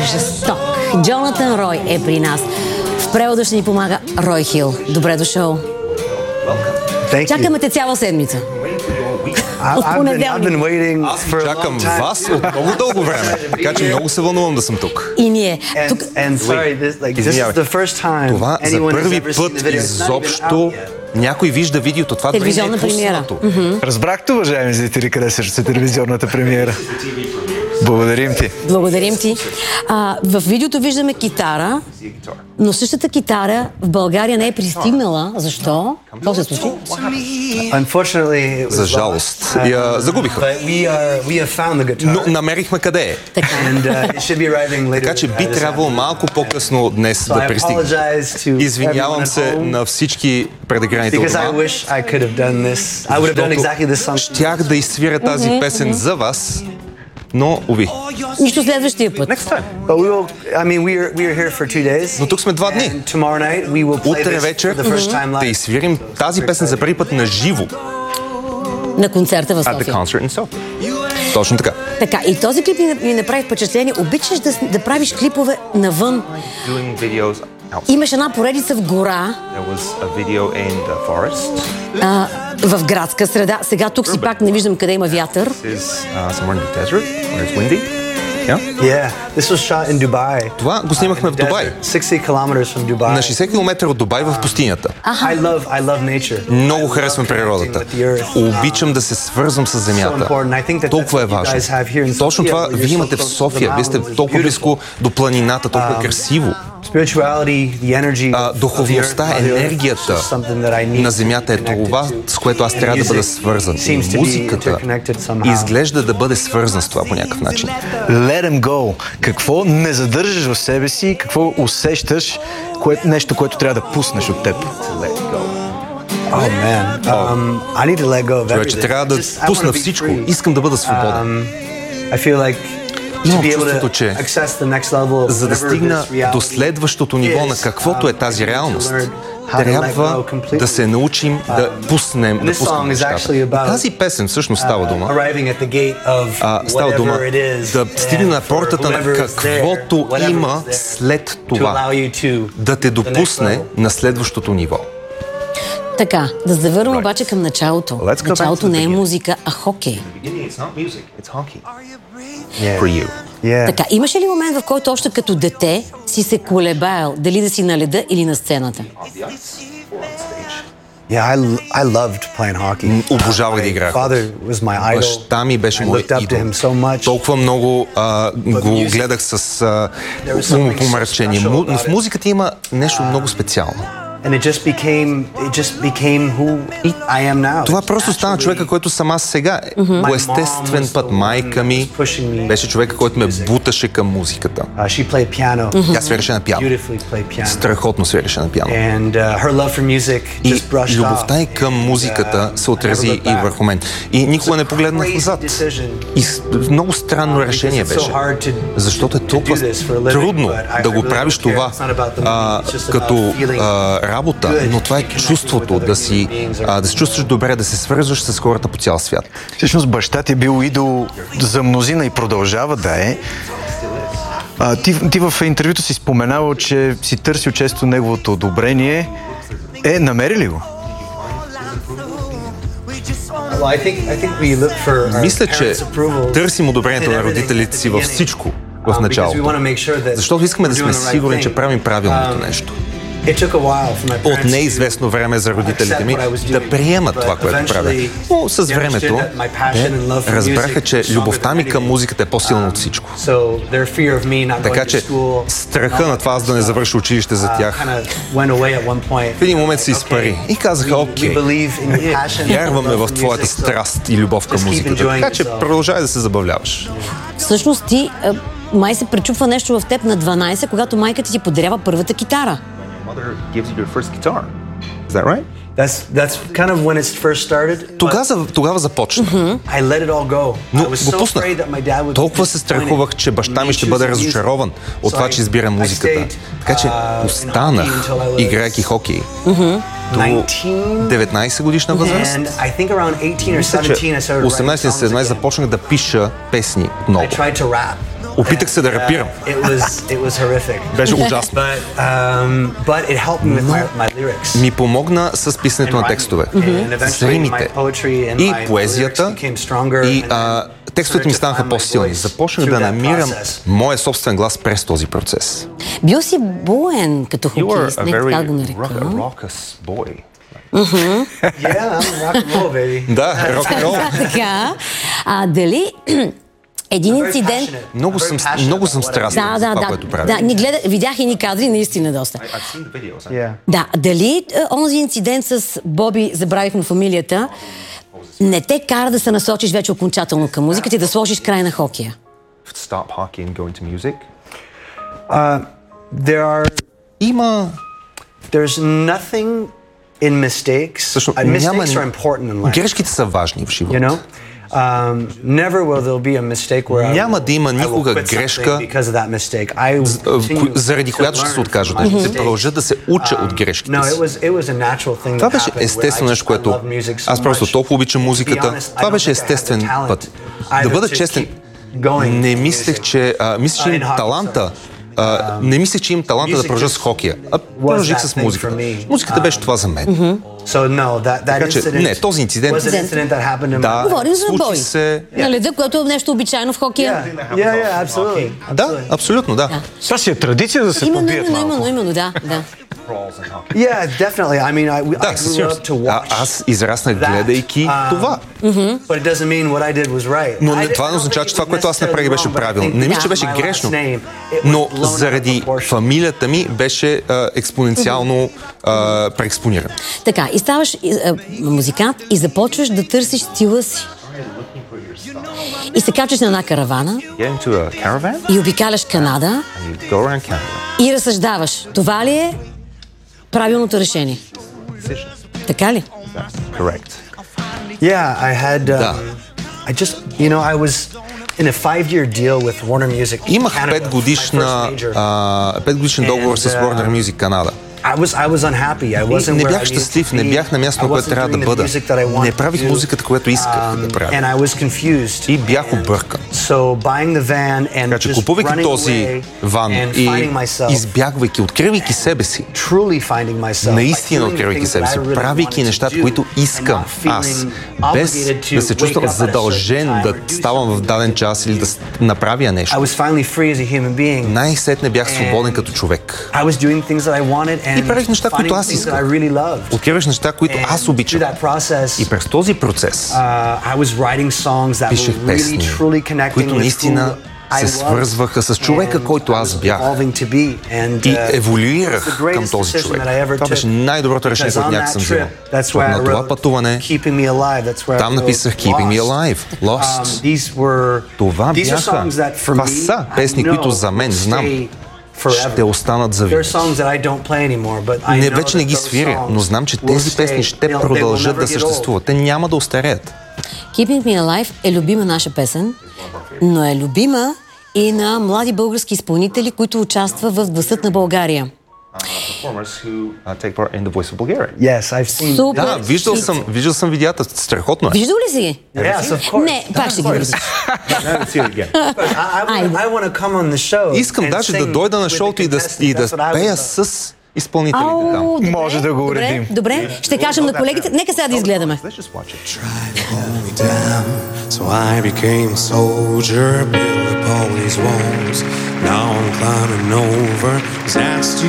жесток. Джонатан Рой е при нас. В превода ще ни помага Рой Хил. Добре дошъл. Чакаме те цяла седмица. От понеделник. Аз чакам вас от много дълго време, така че много се вълнувам да съм тук. И ние. Това за първи път изобщо някой вижда видеото. Това дори не е пуснато. Разбрахте, уважаеми зрители, къде се телевизионната премиера. Благодарим ти. Благодарим ти. В видеото виждаме китара, но същата китара в България не е пристигнала. Защо? Какво се случи? За жалост. Я загубиха. Но намерихме къде е. Така че би трябвало малко по-късно днес да пристигне. Извинявам се на всички предиграните от дома. Щях да изсвиря тази песен за вас, но, уви. Нищо следващия път. Но тук сме 2 дни. Утре вечер да изсвирим тази песен за първи път на живо. На концерта в София. Точно така. Така, и този клип ми направи впечатление. Обичаш да правиш клипове навън. Имаш една поредица в гора. В градска среда. Сега тук си пак не виждам къде има вятър. Това го снимахме в Дубай. На 60 км от Дубай в пустинята. Много харесвам природата. Обичам да се свързвам с земята. Толкова е важно. Точно това вие имате в София. Вие сте толкова близко до планината, толкова красиво. Духовността, енергията на земята е това, с което аз трябва да бъда свързан. И музиката изглежда да бъде свързан с това по някакъв начин. Let them go. Какво не задържаш в себе си, какво усещаш, нещо, което трябва да пуснеш от теб? Човече, трябва да пусна всичко. Искам да бъда свободен. Имам чувството, че за да стигна до следващото ниво на каквото е тази реалност, трябва да се научим да пуснем нещата. Тази песен всъщност става дума да стигне на портата на каквото има след това, да те допусне на следващото ниво. Така, да завърнем обаче към началото. Началото не е музика, а хокей. Така, имаше ли момент, в който още като дете си се колебаел дали да си на леда или на сцената? Обожавах да играя. Баща ми беше мой идол. Толкова много го гледах с умопомрачение. В музиката има нещо много специално. Това просто стана човека, който съм аз сега. По естествен път майка ми беше човека, който ме буташе към музиката. Тя свиреше на пиано. Страхотно свиреше на пиано. И любовта й към музиката се отрази и върху мен. И никога не погледнах назад. И много странно решение беше. Защото е толкова трудно да го правиш това като работа, но това е чувството да се чувстваш добре, да се свързваш с хората по цял свят. Всъщност баща ти е бил идол за мнозина и продължава да е. Ти в интервюто си споменавал, че си търсил често неговото одобрение. Намери ли го? Мисля, че търсим одобрението на родителите си във всичко в началото. Защото искаме да сме сигурни, че правим правилното нещо. От неизвестно време за родителите ми да приемат това, което правя. Но с времето те разбраха, че любовта ми към музиката е по-силна от всичко. Така че страха на това аз да не завърша училище за тях в един момент се изпари. И казаха, окей, вярваме в твоята страст и любов към музиката. Така че продължай да се забавляваш. Всъщност ти май се пречупва нещо в теб на 12, когато майка ти подарява първата китара. Gives you your first guitar. Is that right? That's kind of when it first started. Тогава започна. Но го пуснах. Толкова се страхувах, че баща ми ще бъде разочарован от това, че избира музиката. Така че останах, играйки хокей. До 19 годишна възраст. Мисля, че 18-17 започнах да пиша песни отново. Опитах се да рапирам. Беше ужасно. Но ми помогна с писането на текстове, с римите и поезията, и текстовете ми станаха по-силни. Започнах да намирам моя собствен глас през този процес. Бил си буен като хокеист, нека така го нарекам. Да, рок-н-рол. Така. Дали един инцидент... Много съм страстен за това, което правя. Да, видях и ни кадри, наистина доста. Да, дали онзи инцидент с Боби, забравихме фамилията, не те кара да се насочиш вече окончателно към музиката и да сложиш край на хокея? There's nothing in mistakes. Mistakes are important in life. Грешките са важни в живота. Never will there be a mistake where няма да има никога грешка, заради която ще се откажа. Ще продължа да се уча от грешките си. Това беше естествено нещо, което аз просто толкова обичам музиката. Това беше естествен път. Да бъда честен, не мислех, че имам таланта. Не мислех, че имам таланта да продължа с хокея. Продължих с музиката. Музиката беше това за мен. Така че, не, този инцидент... Говорим за бой. Се... На леда, което е нещо обичайно в хокея. Да, абсолютно, да. Това си е традиция да се побият малко. Именно, да. Yeah, definitely. I mean, I grew up to watch. Аз израснах гледайки това. But it doesn't mean what I did was right. Но това не означава, че това, което аз направих, беше правилно. Не мисля, че беше грешно. Но заради фамилията ми беше експоненциално преекспониран. Така, и ставаш музикант и започваш да търсиш стила си. И се качваш на една каравана и обикаляш Канада и разсъждаваш. Това ли е правилното решение? Така ли? Yeah, I had I just, I was in a 5-year deal with Warner Music. Имах 5-годишен договор с Warner Music Канада. I was unhappy. I wasn't не бях щастлив, не бях на място, на което трябва да бъда. Не правих музиката, която исках да правя. И бях объркан. Така че купувайки този ван и избягвайки, откривайки себе си, наистина откривайки себе си, правейки нещата, които искам аз, без да се чувствам задължен да ставам в даден час или да направя нещо. Най-сетне бях свободен като човек. И правих неща, които аз исках. Откриваш неща, които аз обичам. И през този процес пишех песни, които наистина се свързваха с човека, който аз бях. И еволюирах към този човек. Това беше най-доброто решение, което някак съм взимал. Защото на това пътуване, там написах Keeping Me Alive, Lost. Това са песни, които за мен, знам, ще останат за винаги. Вече не ги свиря, но знам, че тези песни ще продължат да съществуват. Те няма да остареят. Keeping Me Alive е любима наша песен, но е любима и на млади български изпълнители, които участват в Гласът на България. Да, виждал съм видеята. Страхотно е. Виждал ли си? Не, пак ще ги видиш. Искам даже да дойда на шоуто и да пея с изпълнителите там. Може да го уредим. Добре, ще кажем на колегите. Нека сега да изгледаме. So I became a soldier, built upon these walls. Now I'm climbing over.